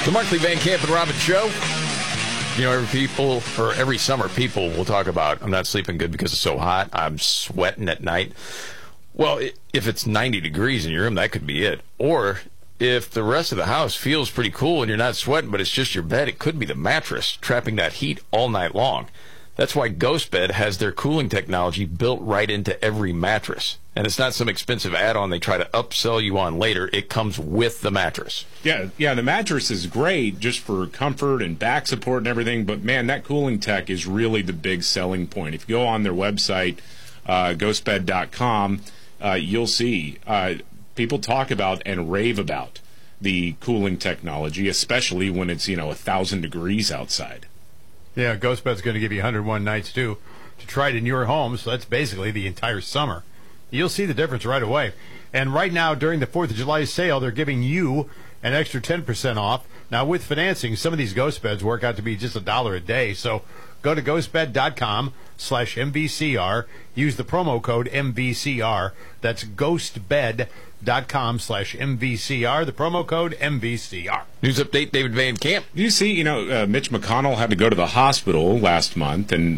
The Markley Van Camp and Robbins Show. You know, every summer people will talk about, I'm not sleeping good because it's so hot. I'm sweating at night. Well, if it's 90 degrees in your room, that could be it. Or if the rest of the house feels pretty cool and you're not sweating, but it's just your bed, it could be the mattress trapping that heat all night long. That's why GhostBed has their cooling technology built right into every mattress. And it's not some expensive add-on they try to upsell you on later. It comes with the mattress. Yeah, the mattress is great just for comfort and back support and everything, but man, that cooling tech is really the big selling point. If you go on their website, ghostbed.com, you'll see people talk about and rave about the cooling technology, especially when it's, 1,000 degrees outside. Yeah, GhostBed's going to give you 101 nights, too, to try it in your home, so that's basically the entire summer. You'll see the difference right away. And right now, during the 4th of July sale, they're giving you an extra 10% off. Now, with financing, some of these GhostBeds work out to be just $1 a day, so go to ghostbed.com/MVCR. Use the promo code MVCR. That's ghostbed.com/MVCR. The promo code MVCR. News update, David Van Camp. You see, Mitch McConnell had to go to the hospital last month, and